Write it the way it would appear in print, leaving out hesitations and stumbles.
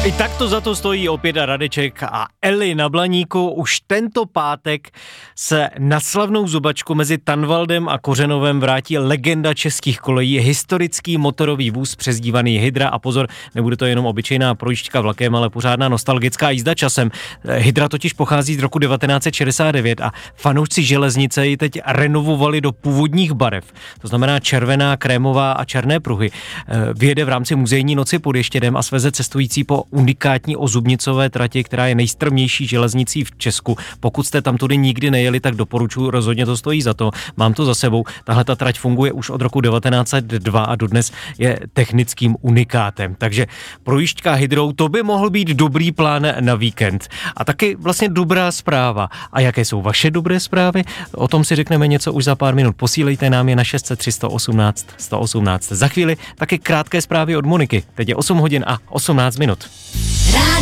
I tak to za to stojí opět Radeček a Eli na Blaníku. Už tento pátek se na slavnou zubačku mezi Tanvaldem a Kořenovem vrátí legenda českých kolejí, historický motorový vůz přezdívaný Hydra. A pozor, nebude to jenom obyčejná projížďka vlakem, ale pořádná nostalgická jízda časem. Hydra totiž pochází z roku 1969 a fanoušci železnice ji teď renovovali do původních barev. To znamená červená, krémová a černé pruhy. Vyjede v rámci muzejní noci pod Ještědem a sveze cestující po unikátní ozubnicové trati, která je nejstrmější železnicí v Česku. Pokud jste tam tudy nikdy nejeli, tak doporučuji, rozhodně to stojí za to. Mám to za sebou. Tahle ta trať funguje už od roku 1902 a dodnes je technickým unikátem. Takže projížďka Hydrou, to by mohl být dobrý plán na víkend. A taky vlastně dobrá zpráva. A jaké jsou vaše dobré zprávy? O tom si řekneme něco už za pár minut. Posílejte nám je na 603 118 118. Za chvíli taky krátké zprávy od Moniky. Teď je 8 hodin a 18 minut.